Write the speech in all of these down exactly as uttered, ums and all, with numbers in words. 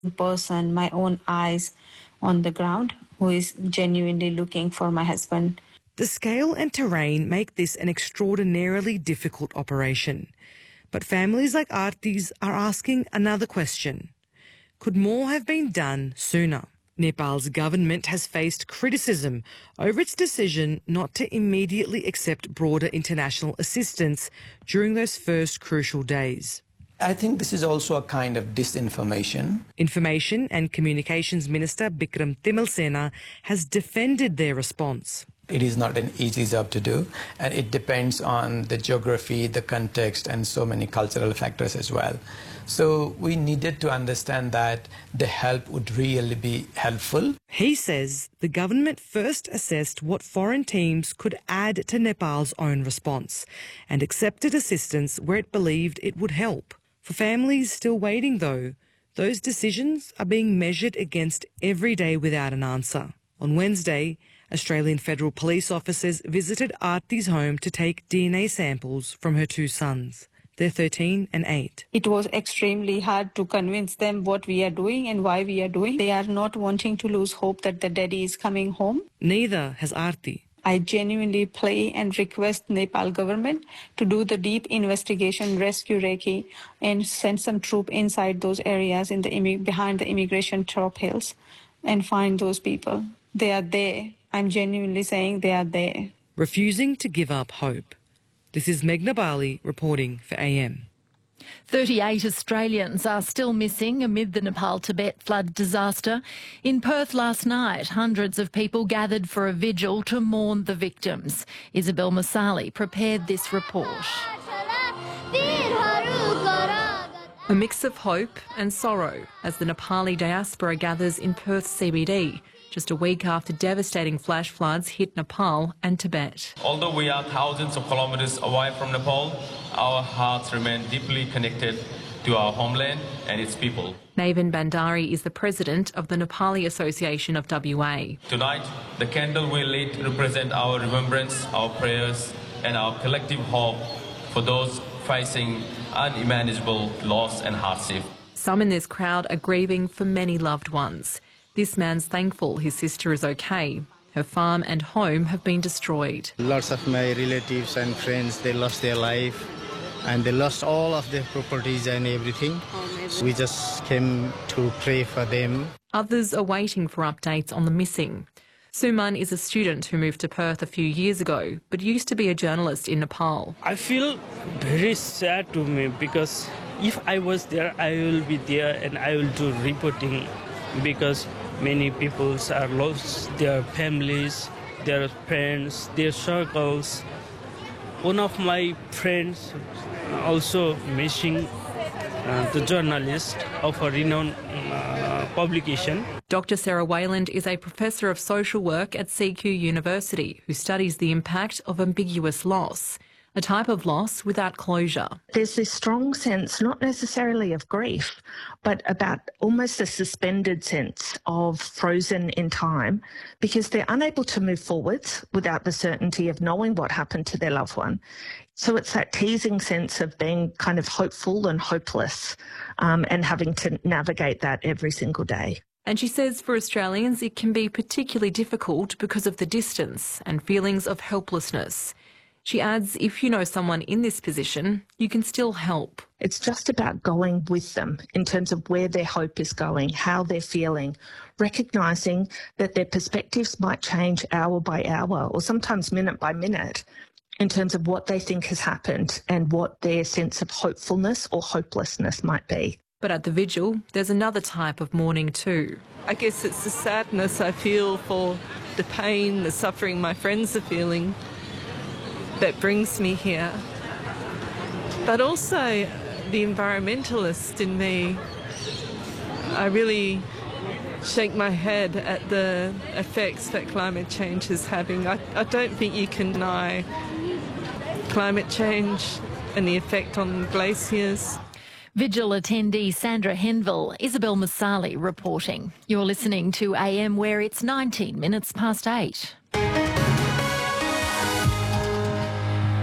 person, my own eyes on the ground, who is genuinely looking for my husband. The scale and terrain make this an extraordinarily difficult operation. But families like Aarti's are asking another question. Could more have been done sooner? Nepal's government has faced criticism over its decision not to immediately accept broader international assistance during those first crucial days. I think this is also a kind of disinformation. Information and Communications Minister Bikram Timilsena has defended their response. It is not an easy job to do, and it depends on the geography, the context, and so many cultural factors as well. So we needed to understand that the help would really be helpful. He says the government first assessed what foreign teams could add to Nepal's own response and accepted assistance where it believed it would help. For families still waiting, though, those decisions are being measured against every day without an answer. On Wednesday, Australian Federal Police officers visited Aarti's home to take D N A samples from her two sons. They're thirteen and eight. It was extremely hard to convince them what we are doing and why we are doing. They are not wanting to lose hope that the daddy is coming home. Neither has Aarti. I genuinely pray and request Nepal government to do the deep investigation, rescue Rekhi, and send some troop inside those areas in the behind the immigration top hills and find those people. They are there. I'm genuinely saying they are there. Refusing to give up hope. This is Meghna Bali reporting for A M. thirty-eight Australians are still missing amid the Nepal-Tibet flood disaster. In Perth last night, hundreds of people gathered for a vigil to mourn the victims. Isabel Masali prepared this report. A mix of hope and sorrow as the Nepali diaspora gathers in Perth C B D, just a week after devastating flash floods hit Nepal and Tibet. Although we are thousands of kilometres away from Nepal, our hearts remain deeply connected to our homeland and its people. Navan Bandari is the president of the Nepali Association of W A. Tonight, the candle we lit represent our remembrance, our prayers, and our collective hope for those facing unimaginable loss and hardship. Some in this crowd are grieving for many loved ones. This man's thankful his sister is okay. Her farm and home have been destroyed. Lots of my relatives and friends, they lost their life and they lost all of their properties and everything. We just came to pray for them. Others are waiting for updates on the missing. Suman is a student who moved to Perth a few years ago, but used to be a journalist in Nepal. I feel very sad to me because if I was there, I will be there and I will do reporting because many people are lost their families, their friends, their circles. One of my friends also missing, uh, the journalist of a renowned uh, publication. Doctor Sarah Wayland is a professor of social work at C Q University who studies the impact of ambiguous loss, a type of loss without closure. There's this strong sense, not necessarily of grief, but about almost a suspended sense of frozen in time because they're unable to move forwards without the certainty of knowing what happened to their loved one. So it's that teasing sense of being kind of hopeful and hopeless um, and having to navigate that every single day. And she says for Australians it can be particularly difficult because of the distance and feelings of helplessness. She adds, if you know someone in this position, you can still help. It's just about going with them in terms of where their hope is going, how they're feeling, recognising that their perspectives might change hour by hour or sometimes minute by minute in terms of what they think has happened and what their sense of hopefulness or hopelessness might be. But at the vigil, there's another type of mourning too. I guess it's the sadness I feel for the pain, the suffering my friends are feeling that brings me here. But also the environmentalist in me. I really shake my head at the effects that climate change is having. I, I don't think you can deny climate change and the effect on glaciers. Vigil attendee Sandra Henville, Isabel Masali reporting. You're listening to A M where it's nineteen minutes past eight.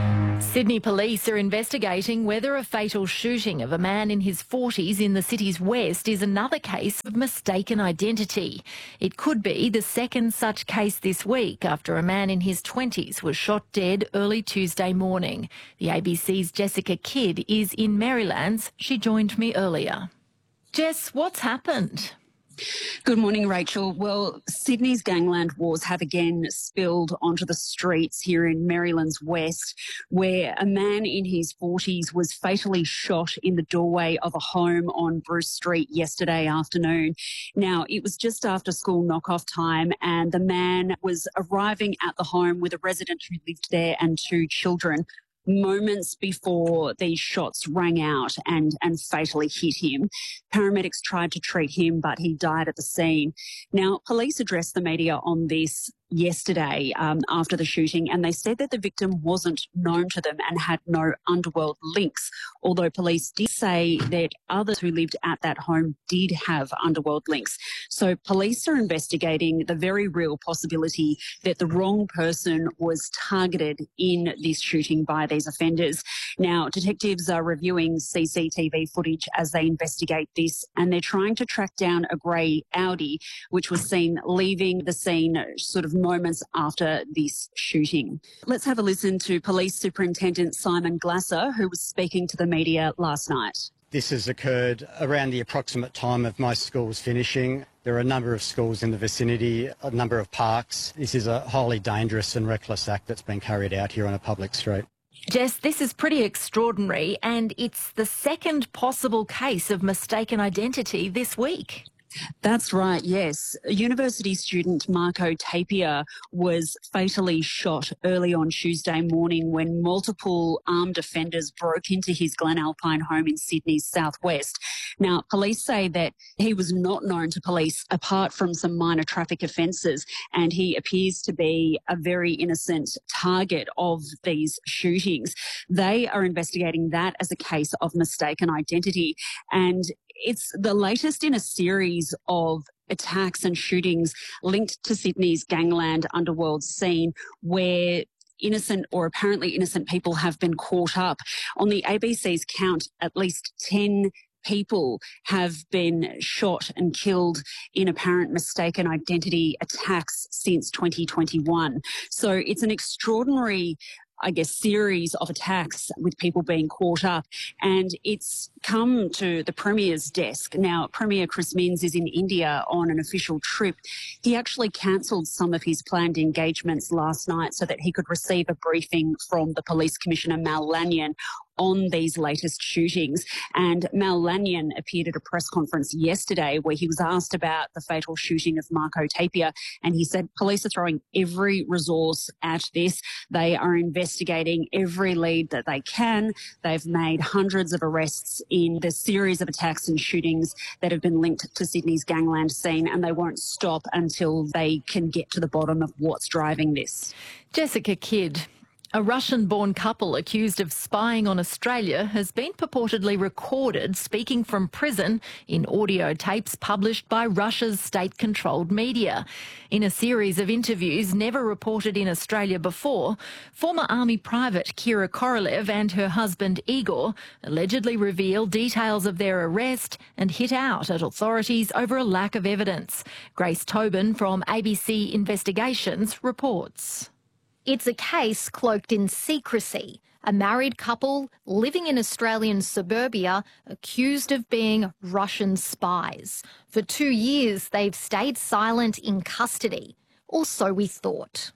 Sydney police are investigating whether a fatal shooting of a man in his forties in the city's west is another case of mistaken identity. It could be the second such case this week after a man in his twenties was shot dead early Tuesday morning. The A B C's Jessica Kidd is in Marylands. She joined me earlier. Jess, what's happened? Good morning, Rachel. Well, Sydney's gangland wars have again spilled onto the streets here in Maryland's west, where a man in his forties was fatally shot in the doorway of a home on Bruce Street yesterday afternoon. Now, it was just after school knock-off time, and the man was arriving at the home with a resident who lived there and two children moments before these shots rang out and, and fatally hit him. Paramedics tried to treat him, but he died at the scene. Now, police addressed the media on this yesterday um, after the shooting, and they said that the victim wasn't known to them and had no underworld links, although police did say that others who lived at that home did have underworld links. So police are investigating the very real possibility that the wrong person was targeted in this shooting by these offenders. Now, detectives are reviewing C C T V footage as they investigate this, and they're trying to track down a grey Audi, which was seen leaving the scene sort of moments after this shooting. Let's have a listen to Police Superintendent Simon Glasser, who was speaking to the media last night. This has occurred around the approximate time of most schools finishing. There are a number of schools in the vicinity, a number of parks. This is a highly dangerous and reckless act that's been carried out here on a public street. Jess, this is pretty extraordinary, and it's the second possible case of mistaken identity this week. That's right, yes. A university student, Marco Tapia, was fatally shot early on Tuesday morning when multiple armed offenders broke into his Glenalpine home in Sydney's southwest. Now, police say that he was not known to police apart from some minor traffic offences, and he appears to be a very innocent target of these shootings. They are investigating that as a case of mistaken identity, and it's the latest in a series of attacks and shootings linked to Sydney's gangland underworld scene, where innocent or apparently innocent people have been caught up. On the A B C's count, at least ten people have been shot and killed in apparent mistaken identity attacks since twenty twenty-one. So it's an extraordinary, I guess, series of attacks with people being caught up, and it's come to the Premier's desk. Now, Premier Chris Minns is in India on an official trip. He actually cancelled some of his planned engagements last night so that he could receive a briefing from the Police Commissioner Mal Lanyon on these latest shootings. And Mal Lanyon appeared at a press conference yesterday where he was asked about the fatal shooting of Marco Tapia, and he said police are throwing every resource at this. They are investigating every lead that they can. They've made hundreds of arrests in the series of attacks and shootings that have been linked to Sydney's gangland scene, and they won't stop until they can get to the bottom of what's driving this. Jessica Kidd. A Russian-born couple accused of spying on Australia has been purportedly recorded speaking from prison in audio tapes published by Russia's state-controlled media. In a series of interviews never reported in Australia before, former Army Private Kira Korolev and her husband Igor allegedly revealed details of their arrest and hit out at authorities over a lack of evidence. Grace Tobin from A B C Investigations reports. It's a case cloaked in secrecy. A married couple living in Australian suburbia accused of being Russian spies. For two years, they've stayed silent in custody. Or so we thought.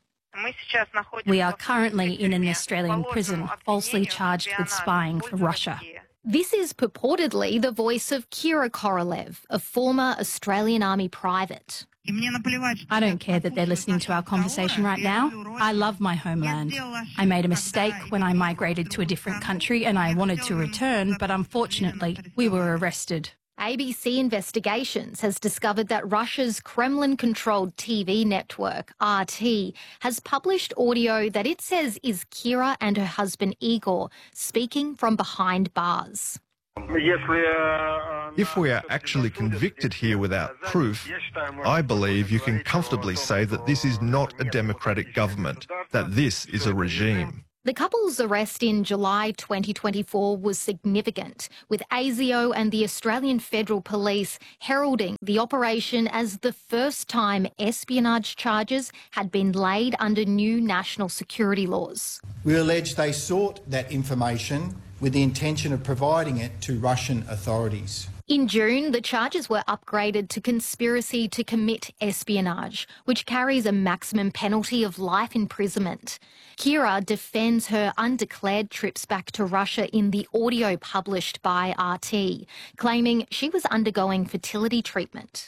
We are currently in an Australian prison, falsely charged with spying for Russia. This is purportedly the voice of Kira Korolev, a former Australian Army private. I don't care that they're listening to our conversation right now. I love my homeland. I made a mistake when I migrated to a different country and I wanted to return, but unfortunately, we were arrested. A B C Investigations has discovered that Russia's Kremlin-controlled T V network, R T, has published audio that it says is Kira and her husband Igor speaking from behind bars. If we are actually convicted here without proof, I believe you can comfortably say that this is not a democratic government, that this is a regime. The couple's arrest in July twenty twenty-four was significant, with ASIO and the Australian Federal Police heralding the operation as the first time espionage charges had been laid under new national security laws. We allege they sought that information with the intention of providing it to Russian authorities. In June, the charges were upgraded to conspiracy to commit espionage, which carries a maximum penalty of life imprisonment. Kira defends her undeclared trips back to Russia in the audio published by R T, claiming she was undergoing fertility treatment.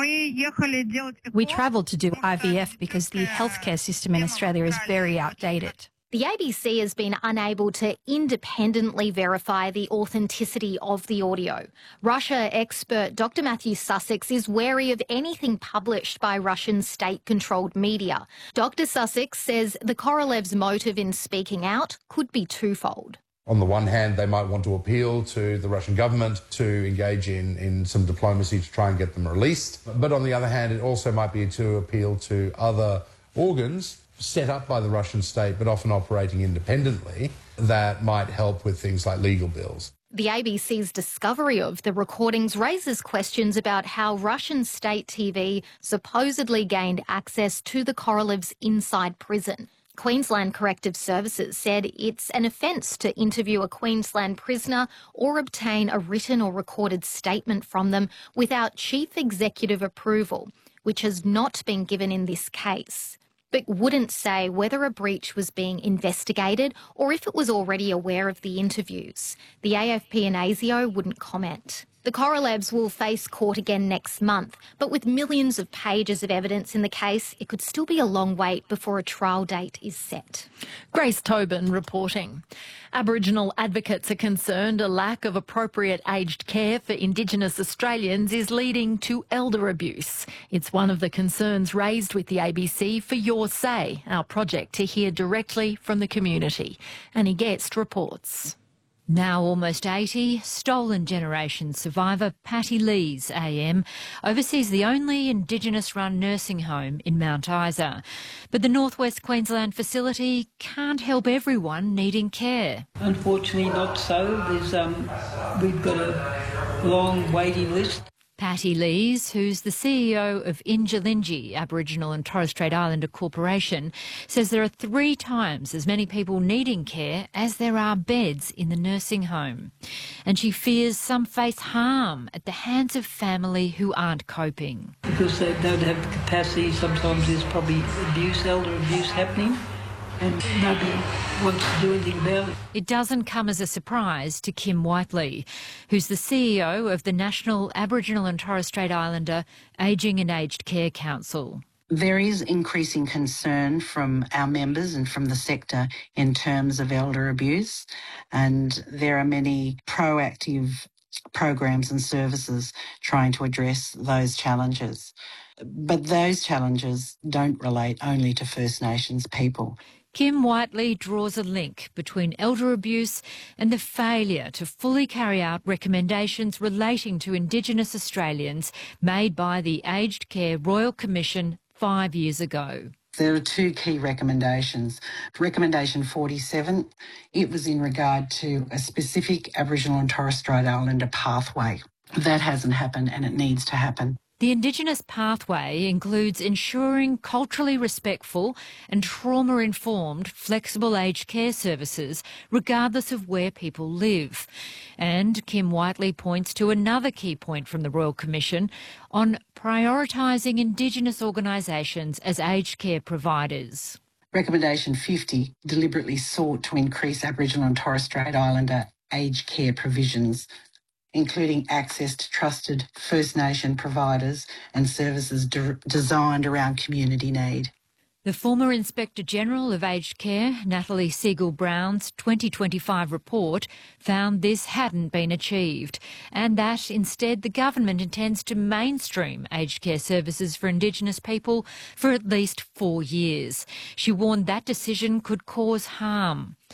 We travelled to do I V F because the healthcare system in Australia is very outdated. The A B C has been unable to independently verify the authenticity of the audio. Russia expert Doctor Matthew Sussex is wary of anything published by Russian state-controlled media. Doctor Sussex says the Korolevs' motive in speaking out could be twofold. On the one hand, they might want to appeal to the Russian government to engage in, in some diplomacy to try and get them released. But on the other hand, it also might be to appeal to other organs set up by the Russian state but often operating independently that might help with things like legal bills. The A B C's discovery of the recordings raises questions about how Russian state T V supposedly gained access to the Korolevs inside prison. Queensland Corrective Services said it's an offence to interview a Queensland prisoner or obtain a written or recorded statement from them without chief executive approval, which has not been given in this case, but wouldn't say whether a breach was being investigated or if it was already aware of the interviews. The A F P and ASIO wouldn't comment. The Korolevs will face court again next month, but with millions of pages of evidence in the case, it could still be a long wait before a trial date is set. Grace Tobin reporting. Aboriginal advocates are concerned a lack of appropriate aged care for Indigenous Australians is leading to elder abuse. It's one of the concerns raised with the A B C for Your Say, our project to hear directly from the community. Annie Guest reports. Now almost eighty, stolen generation survivor Patty Lees, A M, oversees the only Indigenous-run nursing home in Mount Isa. But the North West Queensland facility can't help everyone needing care. Unfortunately not so. There's, um, we've got a long waiting list. Patty Lees, who's the C E O of Injalinji Aboriginal and Torres Strait Islander Corporation, says there are three times as many people needing care as there are beds in the nursing home. And she fears some face harm at the hands of family who aren't coping. Because they don't have the capacity, sometimes there's probably abuse, elder abuse happening, and nobody wants to do anything about it. It doesn't come as a surprise to Kim Whiteley, who's the C E O of the National Aboriginal and Torres Strait Islander Ageing and Aged Care Council. There is increasing concern from our members and from the sector in terms of elder abuse, and there are many proactive programs and services trying to address those challenges. But those challenges don't relate only to First Nations people. Kim Whiteley draws a link between elder abuse and the failure to fully carry out recommendations relating to Indigenous Australians made by the Aged Care Royal Commission five years ago. There are two key recommendations. Recommendation forty-seven, it was in regard to a specific Aboriginal and Torres Strait Islander pathway. That hasn't happened and it needs to happen. The Indigenous pathway includes ensuring culturally respectful and trauma-informed flexible aged care services regardless of where people live. And Kim Whiteley points to another key point from the Royal Commission on prioritising Indigenous organisations as aged care providers. Recommendation fifty deliberately sought to increase Aboriginal and Torres Strait Islander aged care provisions, including access to trusted First Nation providers and services de- designed around community need. The former Inspector General of Aged Care, Natalie Siegel-Brown's twenty twenty-five report found this hadn't been achieved, and that instead the government intends to mainstream aged care services for Indigenous people for at least four years. She warned that decision could cause harm.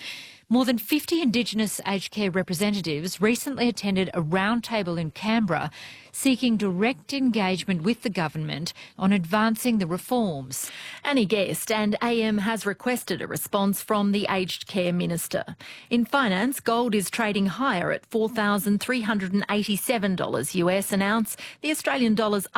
More than fifty Indigenous aged care representatives recently attended a roundtable in Canberra seeking direct engagement with the government on advancing the reforms. Annie Guest, and A M has requested a response from the Aged Care Minister. In finance, gold is trading higher at four thousand three hundred eighty-seven dollars U S an ounce. The Australian dollar's